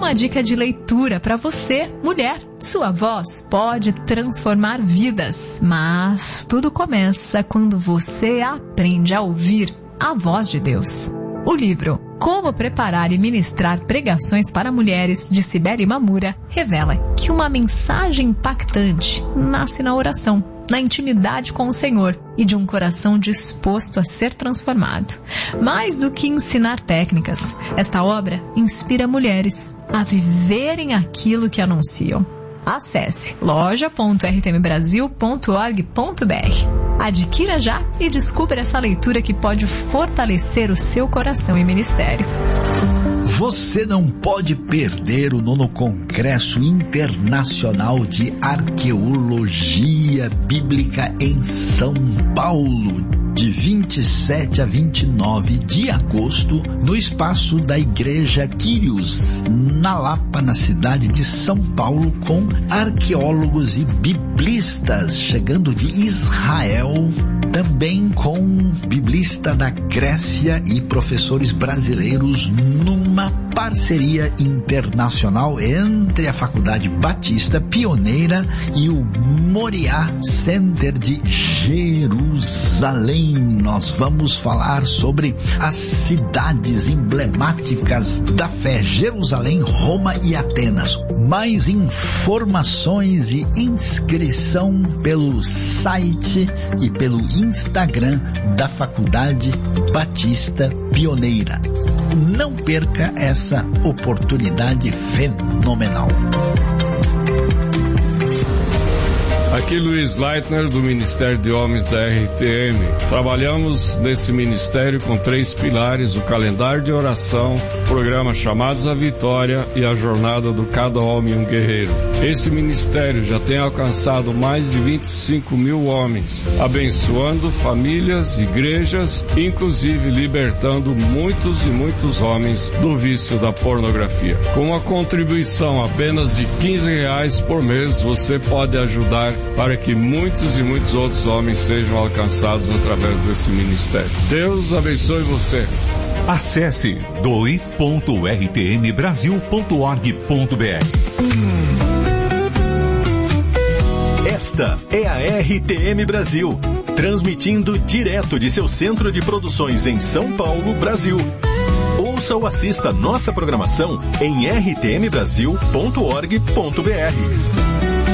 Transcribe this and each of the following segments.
uma dica de leitura para você, mulher. Sua voz pode transformar vidas, mas tudo começa quando você aprende a ouvir a voz de Deus. O livro Como Preparar e Ministrar Pregações para Mulheres, de Cibele Mamura, revela que uma mensagem impactante nasce na oração, na intimidade com o Senhor e de um coração disposto a ser transformado. Mais do que ensinar técnicas, esta obra inspira mulheres a viverem aquilo que anunciam. Acesse loja.rtmbrasil.org.br. Adquira já e descubra essa leitura que pode fortalecer o seu coração e ministério. Você não pode perder o 9º Congresso Internacional de Arqueologia Bíblica em São Paulo, de 27 a 29 de agosto, no espaço da Igreja Quírios, na Lapa, na cidade de São Paulo, com arqueólogos e biblistas chegando de Israel, também com biblista da Grécia e professores brasileiros, numa parceria internacional entre a Faculdade Batista Pioneira e o Moriá Center de Jerusalém. Nós vamos falar sobre as cidades emblemáticas da fé: Jerusalém, Roma e Atenas. Mais informações e inscrição pelo site e pelo Instagram da Faculdade Batista Pioneira. Não perca essa oportunidade fenomenal. Aqui Luiz Leitner, do Ministério de Homens da RTM. Trabalhamos nesse ministério com 3 pilares: o calendário de oração, o programa Chamados à Vitória e a jornada do Cada Homem um Guerreiro. Esse ministério já tem alcançado mais de 25 mil homens, abençoando famílias, igrejas, inclusive libertando muitos e muitos homens do vício da pornografia. Com uma contribuição apenas de R$15 por mês, você pode ajudar para que muitos e muitos outros homens sejam alcançados através desse ministério. Deus abençoe você. Acesse doe.rtmbrasil.org.br. Esta é a RTM Brasil, transmitindo direto de seu centro de produções em São Paulo, Brasil. Ouça ou assista nossa programação em rtmbrasil.org.br.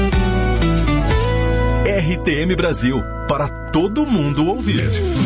RTM Brasil, para todo mundo ouvir.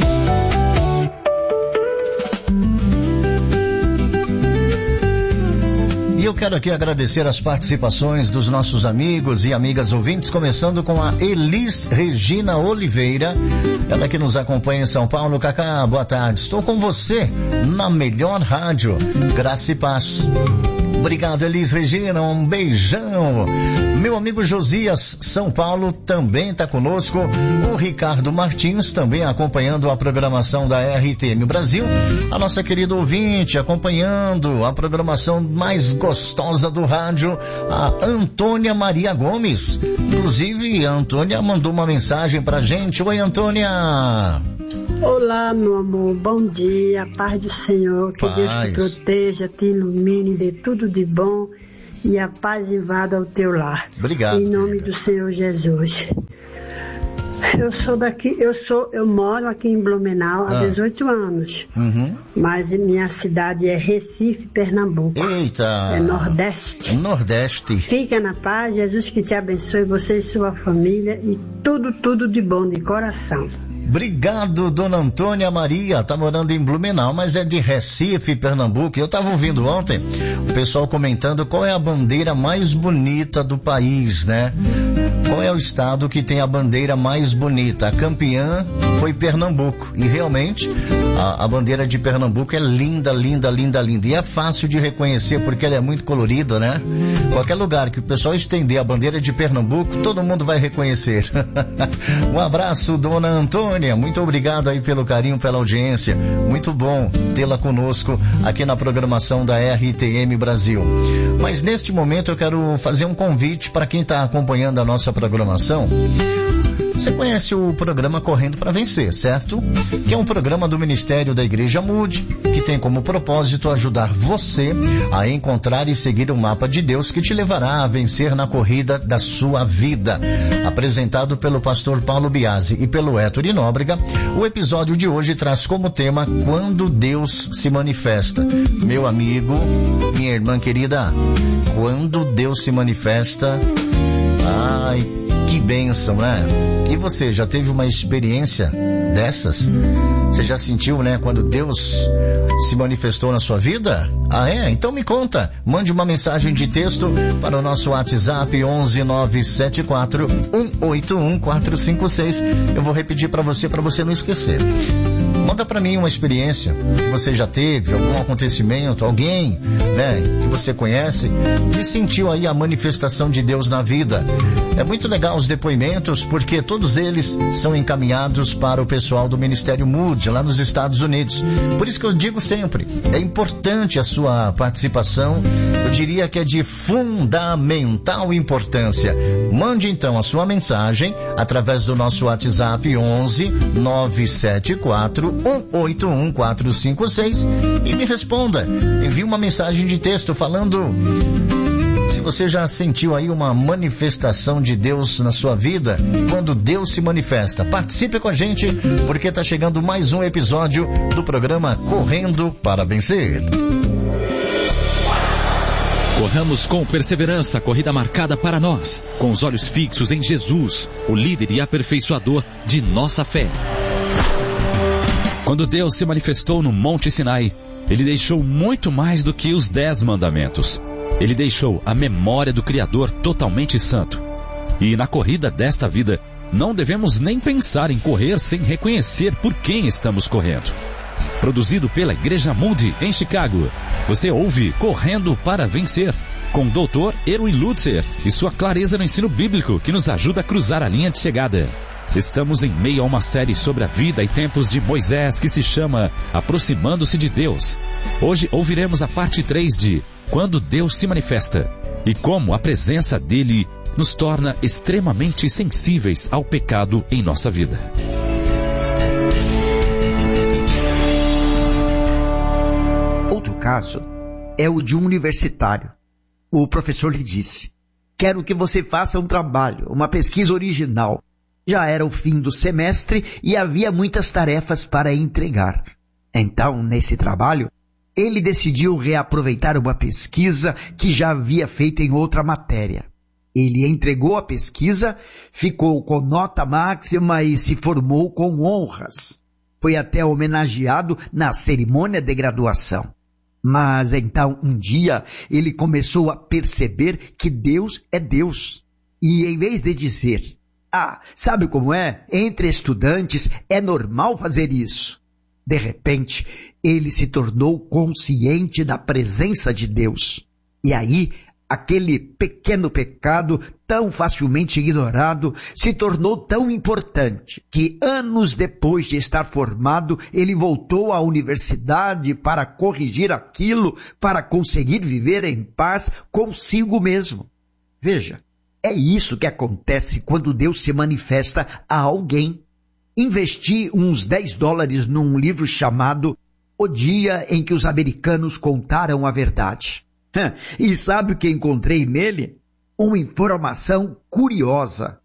E eu quero aqui agradecer as participações dos nossos amigos e amigas ouvintes, começando com a Elis Regina Oliveira, ela que nos acompanha em São Paulo. Cacá, boa tarde. Estou com você na melhor rádio, Graça e Paz. Obrigado, Elis Regina, um beijão. Meu amigo Josias, São Paulo, também está conosco. O Ricardo Martins, também acompanhando a programação da RTM Brasil. A nossa querida ouvinte, acompanhando a programação mais gostosa do rádio, a Antônia Maria Gomes. Inclusive, a Antônia mandou uma mensagem pra gente. Oi, Antônia. Olá, meu amor, bom dia, paz do Senhor, que Deus te proteja, te ilumine, dê tudo de bom e a paz invada o teu lar. Obrigado. Em nome do Senhor Jesus. Eu sou daqui, eu moro aqui em Blumenau há 18 anos. Mas minha cidade é Recife, Pernambuco. Eita! É Nordeste. Nordeste. Fica na paz, Jesus que te abençoe, você e sua família, e tudo de bom, de coração. Obrigado, dona Antônia Maria, tá morando em Blumenau, mas é de Recife, Pernambuco. Eu tava ouvindo ontem o pessoal comentando qual é a bandeira mais bonita do país, né? Qual é o estado que tem a bandeira mais bonita? A campeã foi Pernambuco, e realmente a bandeira de Pernambuco é linda, linda, linda, linda, e é fácil de reconhecer porque ela é muito colorida, né? Qualquer lugar que o pessoal estender a bandeira de Pernambuco, todo mundo vai reconhecer. Um abraço, dona Antônia. Muito obrigado aí pelo carinho, pela audiência. Muito bom tê-la conosco aqui na programação da RTM Brasil. Mas neste momento eu quero fazer um convite para quem está acompanhando a nossa programação. Você conhece o programa Correndo para Vencer, certo? Que é um programa do Ministério da Igreja Moody, que tem como propósito ajudar você a encontrar e seguir o mapa de Deus que te levará a vencer na corrida da sua vida. Apresentado pelo pastor Paulo Biasi e pelo Héctor Nóbrega, o episódio de hoje traz como tema Quando Deus se manifesta. Meu amigo, minha irmã querida, quando Deus se manifesta, ai, que bênção, né? E você já teve uma experiência dessas? Você já sentiu, né, quando Deus se manifestou na sua vida? Ah, é? Então me conta. Mande uma mensagem de texto para o nosso WhatsApp 11974181456. Eu vou repetir para você não esquecer. Manda para mim uma experiência que você já teve, algum acontecimento, alguém, né, que você conhece, que sentiu aí a manifestação de Deus na vida. É muito legal os depoimentos, porque todos eles são encaminhados para o pessoal do Ministério Moody, lá nos Estados Unidos. Por isso que eu digo sempre, é importante a sua participação, eu diria que é de fundamental importância. Mande então a sua mensagem através do nosso WhatsApp 11974181456 e me responda. Envie uma mensagem de texto falando se você já sentiu aí uma manifestação de Deus na sua vida, quando Deus se manifesta. Participe com a gente, porque está chegando mais um episódio do programa Correndo para Vencer. Corramos com perseverança a corrida marcada para nós, com os olhos fixos em Jesus, o líder e aperfeiçoador de nossa fé. Quando Deus se manifestou no Monte Sinai, Ele deixou muito mais do que os 10 mandamentos. Ele deixou a memória do Criador totalmente santo. E na corrida desta vida, não devemos nem pensar em correr sem reconhecer por quem estamos correndo. Produzido pela Igreja Moody em Chicago, você ouve Correndo para Vencer, com o Dr. Erwin Lutzer e sua clareza no ensino bíblico que nos ajuda a cruzar a linha de chegada. Estamos em meio a uma série sobre a vida e tempos de Moisés que se chama Aproximando-se de Deus. Hoje ouviremos a parte 3 de Quando Deus se manifesta e como a presença dele nos torna extremamente sensíveis ao pecado em nossa vida. Outro caso é o de um universitário. O professor lhe disse: quero que você faça um trabalho, uma pesquisa original. Já era o fim do semestre e havia muitas tarefas para entregar. Então, nesse trabalho, ele decidiu reaproveitar uma pesquisa que já havia feito em outra matéria. Ele entregou a pesquisa, ficou com nota máxima e se formou com honras. Foi até homenageado na cerimônia de graduação. Mas então, um dia, ele começou a perceber que Deus é Deus. E em vez de dizer: ah, sabe como é? Entre estudantes é normal fazer isso. De repente, ele se tornou consciente da presença de Deus. E aí, aquele pequeno pecado, tão facilmente ignorado, se tornou tão importante que anos depois de estar formado, ele voltou à universidade para corrigir aquilo, para conseguir viver em paz consigo mesmo. Veja, é isso que acontece quando Deus se manifesta a alguém. Investi uns $10 num livro chamado O Dia em que os Americanos Contaram a Verdade. E sabe o que encontrei nele? Uma informação curiosa.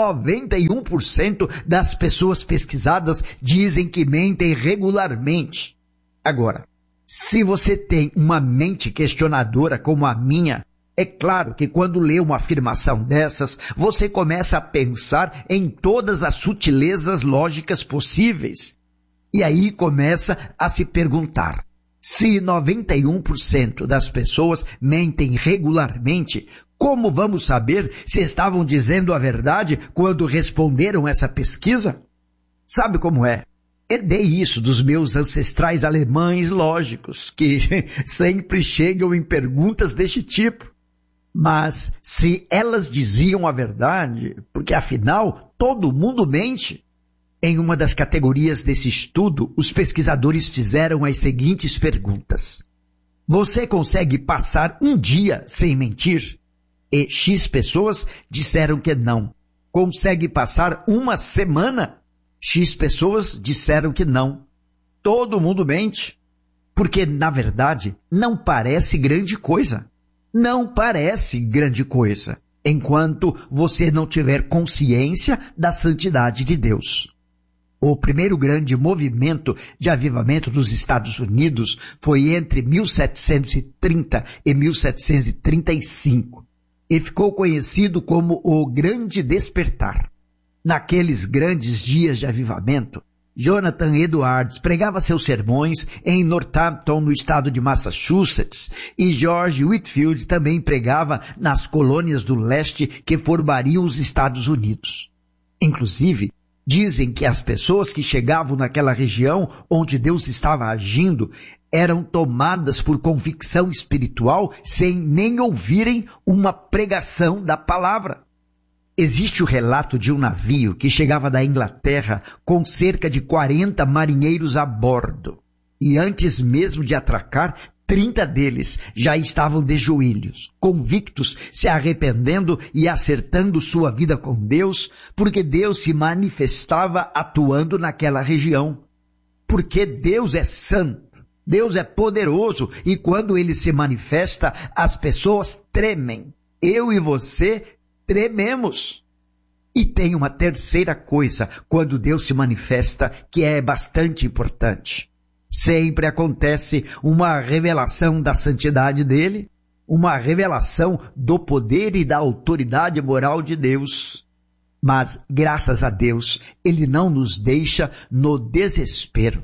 91% das pessoas pesquisadas dizem que mentem regularmente. Agora, se você tem uma mente questionadora como a minha, é claro que quando lê uma afirmação dessas, você começa a pensar em todas as sutilezas lógicas possíveis. E aí começa a se perguntar: se 91% das pessoas mentem regularmente, como vamos saber se estavam dizendo a verdade quando responderam essa pesquisa? Sabe como é? Herdei isso dos meus ancestrais alemães lógicos, que sempre chegam em perguntas deste tipo. Mas se elas diziam a verdade, porque afinal todo mundo mente. Em uma das categorias desse estudo, os pesquisadores fizeram as seguintes perguntas: você consegue passar um dia sem mentir? E X pessoas disseram que não. consegue passar uma semana? X pessoas disseram que não. Todo mundo mente, porque, na verdade, não parece grande coisa. Não parece grande coisa, enquanto você não tiver consciência da santidade de Deus. O primeiro grande movimento de avivamento dos Estados Unidos foi entre 1730 e 1735 e ficou conhecido como o Grande Despertar. Naqueles grandes dias de avivamento, Jonathan Edwards pregava seus sermões em Northampton, no estado de Massachusetts, e George Whitefield também pregava nas colônias do leste que formariam os Estados Unidos. Inclusive, dizem que as pessoas que chegavam naquela região onde Deus estava agindo eram tomadas por convicção espiritual sem nem ouvirem uma pregação da palavra. Existe o relato de um navio que chegava da Inglaterra com cerca de 40 marinheiros a bordo. E antes mesmo de atracar, 30 deles já estavam de joelhos, convictos, se arrependendo e acertando sua vida com Deus, porque Deus se manifestava atuando naquela região. Porque Deus é santo, Deus é poderoso, e quando Ele se manifesta, as pessoas tremem. Eu e você trememos. E tem uma terceira coisa quando Deus se manifesta que é bastante importante. Sempre acontece uma revelação da santidade dele, uma revelação do poder e da autoridade moral de Deus. Mas, graças a Deus, Ele não nos deixa no desespero.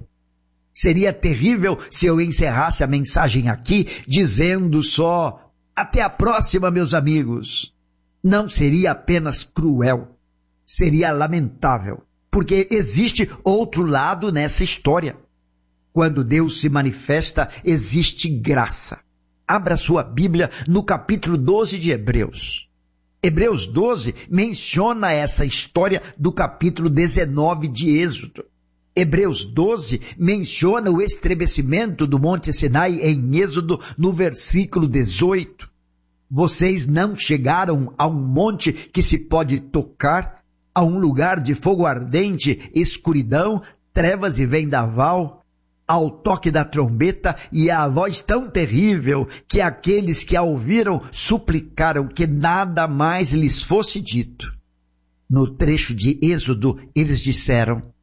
Seria terrível se eu encerrasse a mensagem aqui dizendo só: até a próxima, meus amigos. Não seria apenas cruel, seria lamentável, porque existe outro lado nessa história. Quando Deus se manifesta, existe graça. Abra sua Bíblia no capítulo 12 de Hebreus. Hebreus 12 menciona essa história do capítulo 19 de Êxodo. Hebreus 12 menciona o estremecimento do Monte Sinai em Êxodo no versículo 18. Vocês não chegaram a um monte que se pode tocar, a um lugar de fogo ardente, escuridão, trevas e vendaval, ao toque da trombeta e à voz tão terrível que aqueles que a ouviram suplicaram que nada mais lhes fosse dito. No trecho de Êxodo, eles disseram: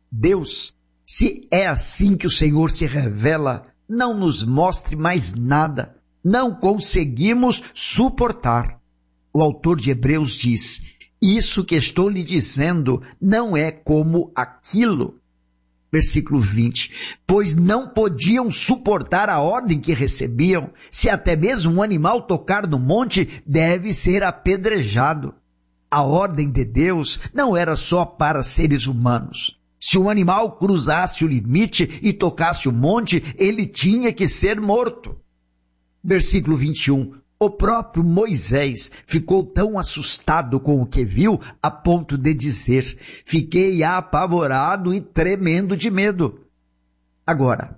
Deus, se é assim que o Senhor se revela, não nos mostre mais nada. Não conseguimos suportar. O autor de Hebreus diz: isso que estou lhe dizendo não é como aquilo. Versículo 20. Pois não podiam suportar a ordem que recebiam. Se até mesmo um animal tocar no monte, deve ser apedrejado. A ordem de Deus não era só para seres humanos. Se um animal cruzasse o limite e tocasse o monte, ele tinha que ser morto. Versículo 21, o próprio Moisés ficou tão assustado com o que viu a ponto de dizer: fiquei apavorado e tremendo de medo. Agora,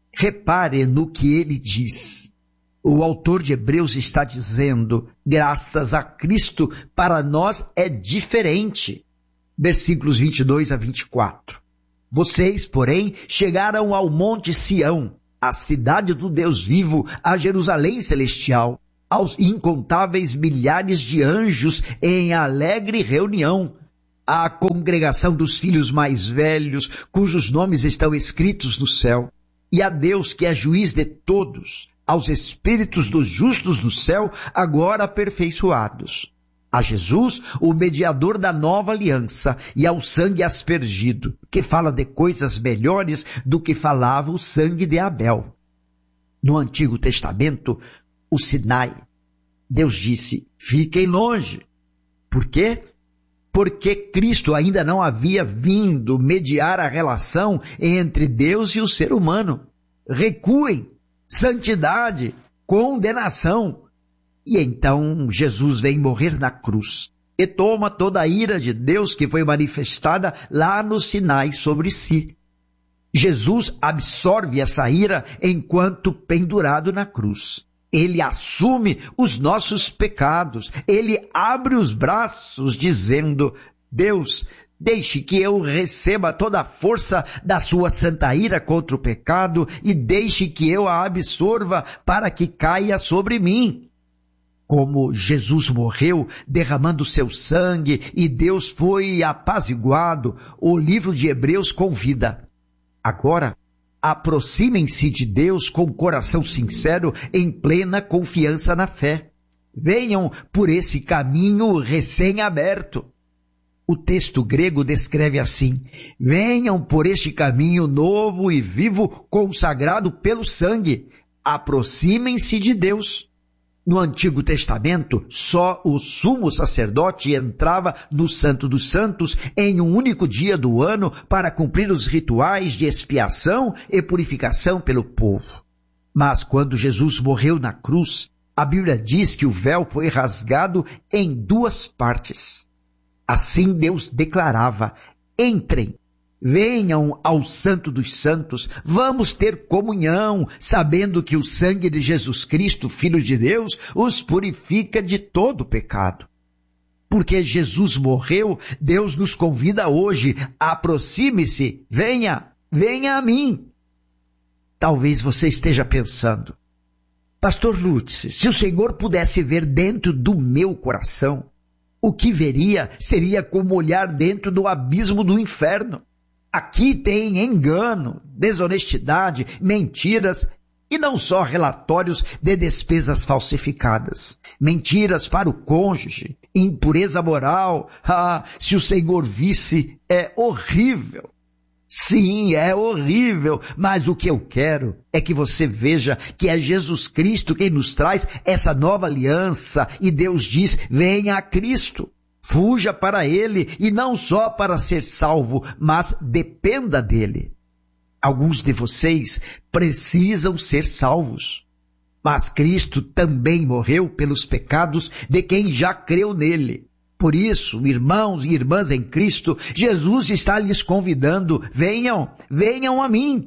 repare no que ele diz. O autor de Hebreus está dizendo: graças a Cristo, para nós é diferente. Versículos 22 a 24. Vocês, porém, chegaram ao Monte Sião, a cidade do Deus vivo, a Jerusalém celestial, aos incontáveis milhares de anjos em alegre reunião, à congregação dos filhos mais velhos, cujos nomes estão escritos no céu, e a Deus que é juiz de todos, aos espíritos dos justos no céu, agora aperfeiçoados, a Jesus, o mediador da nova aliança, e ao sangue aspergido, que fala de coisas melhores do que falava o sangue de Abel. No Antigo Testamento, o Sinai, Deus disse: fiquem longe. Por quê? Porque Cristo ainda não havia vindo mediar a relação entre Deus e o ser humano. Recuem, santidade, condenação. E então Jesus vem morrer na cruz e toma toda a ira de Deus que foi manifestada lá no Sinai sobre si. Jesus absorve essa ira enquanto pendurado na cruz. Ele assume os nossos pecados. Ele abre os braços dizendo: Deus, deixe que eu receba toda a força da sua santa ira contra o pecado e deixe que eu a absorva para que caia sobre mim. Como Jesus morreu derramando seu sangue e Deus foi apaziguado, o livro de Hebreus convida: agora, aproximem-se de Deus com coração sincero, em plena confiança na fé. Venham por esse caminho recém-aberto. O texto grego descreve assim: venham por este caminho novo e vivo, consagrado pelo sangue. Aproximem-se de Deus. No Antigo Testamento, só o sumo sacerdote entrava no Santo dos Santos em um único dia do ano para cumprir os rituais de expiação e purificação pelo povo. Mas quando Jesus morreu na cruz, a Bíblia diz que o véu foi rasgado em 2 partes. Assim Deus declarava: entrem, venham ao Santo dos Santos, vamos ter comunhão, sabendo que o sangue de Jesus Cristo, Filho de Deus, os purifica de todo pecado. Porque Jesus morreu, Deus nos convida hoje: aproxime-se, venha a mim. Talvez você esteja pensando: Pastor Lutz, se o Senhor pudesse ver dentro do meu coração, o que veria seria como olhar dentro do abismo do inferno. Aqui tem engano, desonestidade, mentiras e não só relatórios de despesas falsificadas. Mentiras para o cônjuge, impureza moral. Se o Senhor visse, é horrível. Sim, é horrível, mas o que eu quero é que você veja que é Jesus Cristo quem nos traz essa nova aliança e Deus diz: venha a Cristo. Fuja para Ele, e não só para ser salvo, mas dependa dEle. Alguns de vocês precisam ser salvos, mas Cristo também morreu pelos pecados de quem já creu nele. Por isso, irmãos e irmãs em Cristo, Jesus está lhes convidando: venham a mim.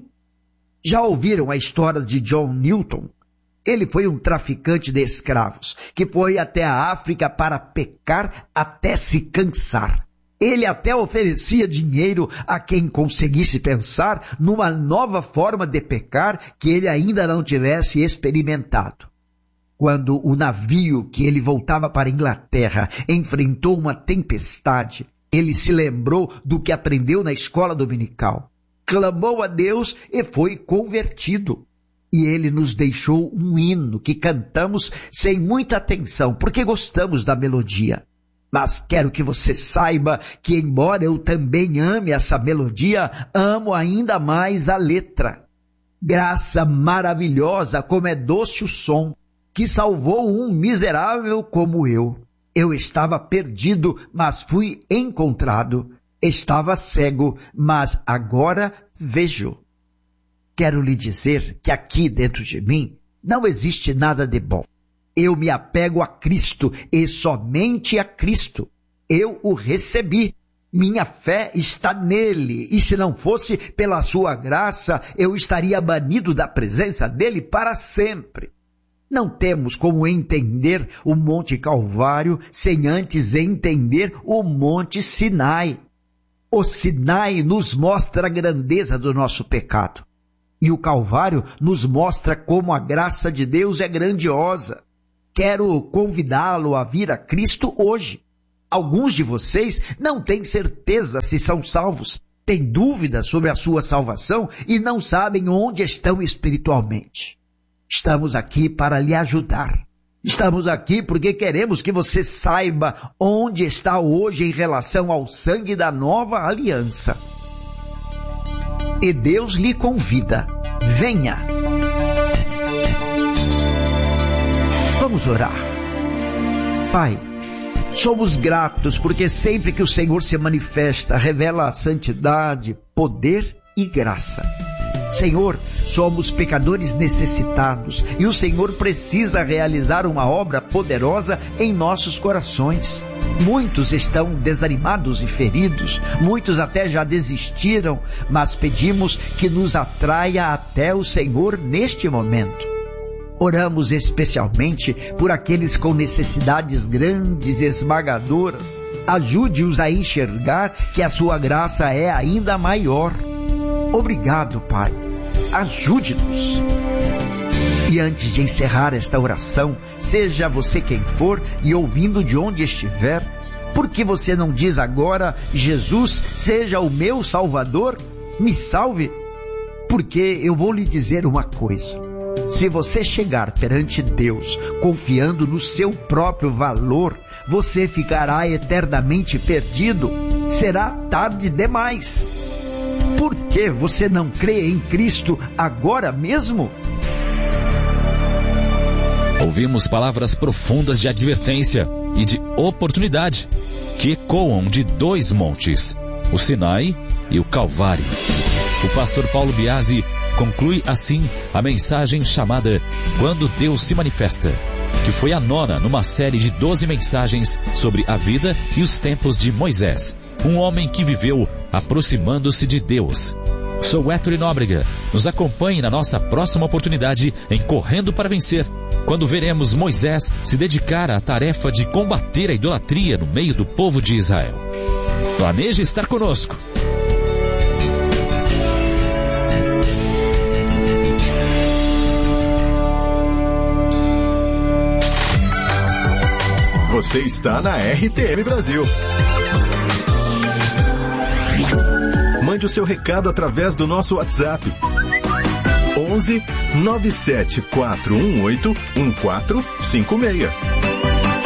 Já ouviram a história de John Newton? Ele foi um traficante de escravos, que foi até a África para pecar até se cansar. Ele até oferecia dinheiro a quem conseguisse pensar numa nova forma de pecar que ele ainda não tivesse experimentado. Quando o navio que ele voltava para a Inglaterra enfrentou uma tempestade, ele se lembrou do que aprendeu na escola dominical, clamou a Deus e foi convertido. E ele nos deixou um hino que cantamos sem muita atenção, porque gostamos da melodia. Mas quero que você saiba que, embora eu também ame essa melodia, amo ainda mais a letra. Graça maravilhosa, como é doce o som, que salvou um miserável como eu. Eu estava perdido, mas fui encontrado. Estava cego, mas agora vejo. Quero lhe dizer que aqui dentro de mim não existe nada de bom. Eu me apego a Cristo e somente a Cristo. Eu o recebi. Minha fé está nele. E se não fosse pela sua graça, eu estaria banido da presença dele para sempre. Não temos como entender o Monte Calvário sem antes entender o Monte Sinai. O Sinai nos mostra a grandeza do nosso pecado. E o Calvário nos mostra como a graça de Deus é grandiosa. Quero convidá-lo a vir a Cristo hoje. Alguns de vocês não têm certeza se são salvos, têm dúvidas sobre a sua salvação e não sabem onde estão espiritualmente. Estamos aqui para lhe ajudar. Estamos aqui porque queremos que você saiba onde está hoje em relação ao sangue da nova aliança. E Deus lhe convida: venha. Vamos orar. Pai, somos gratos porque sempre que o Senhor se manifesta, revela a santidade, poder e graça. Senhor, somos pecadores necessitados e o Senhor precisa realizar uma obra poderosa em nossos corações. Muitos estão desanimados e feridos, muitos até já desistiram, mas pedimos que nos atraia até o Senhor neste momento. Oramos especialmente por aqueles com necessidades grandes e esmagadoras. Ajude-os a enxergar que a sua graça é ainda maior. Obrigado, Pai. Ajude-nos. E antes de encerrar esta oração, seja você quem for e ouvindo de onde estiver, por que você não diz agora: Jesus, seja o meu Salvador, me salve? Porque eu vou lhe dizer uma coisa: se você chegar perante Deus confiando no seu próprio valor, você ficará eternamente perdido. Será tarde demais. Por que você não crê em Cristo agora mesmo? Ouvimos palavras profundas de advertência e de oportunidade que ecoam de dois montes, o Sinai e o Calvário. O pastor Paulo Biasi conclui assim a mensagem chamada Quando Deus se Manifesta, que foi a 9ª numa série de 12 mensagens sobre a vida e os tempos de Moisés, um homem que viveu aproximando-se de Deus. Sou Héctor Nóbrega. Nos acompanhe na nossa próxima oportunidade em Correndo para Vencer, quando veremos Moisés se dedicar à tarefa de combater a idolatria no meio do povo de Israel. Planeje estar conosco. Você está na RTM Brasil. Mande o seu recado através do nosso WhatsApp. 11 97418 1456.